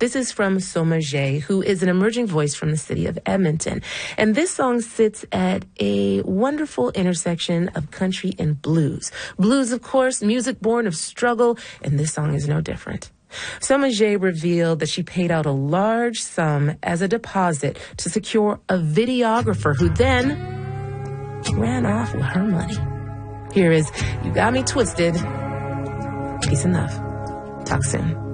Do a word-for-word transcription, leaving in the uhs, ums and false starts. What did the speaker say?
This is from Soma J, who is an emerging voice from the city of Edmonton. And this song sits at a wonderful intersection of country and blues. Blues, of course, music born of struggle, and this song is no different. Soma J revealed that she paid out a large sum as a deposit to secure a videographer who then ran off with her money. Here is You Got Me Twisted. Peace and love. Talk soon.